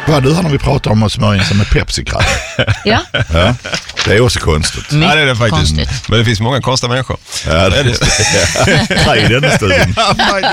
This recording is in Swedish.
Vad du har när vi pratar om att smörja sig med Pepsi-krabb. Ja. Ja, det är också konstigt. Ja, det är det faktiskt. Konstigt. Men det finns många konstiga människor. Ja, det är det. I den studien.